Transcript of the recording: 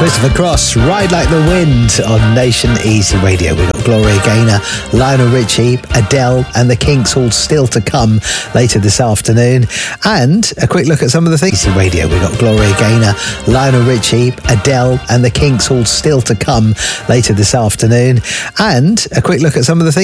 Christopher Cross, Ride Like the Wind on Nation Easy Radio. We've got Gloria Gaynor, Lionel Richie, Adele and the Kinks all still to come later this afternoon. And a quick look at some of the things. Easy Radio. We've got Gloria Gaynor, Lionel Richie, Adele and the Kinks all still to come later this afternoon. And a quick look at some of the things.